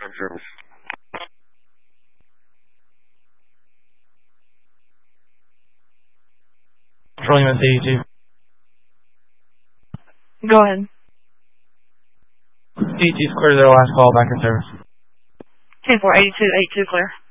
in service. Control unit 82. Go ahead. 82 clear their last call, back in service. 10-4, 82, 82 clear.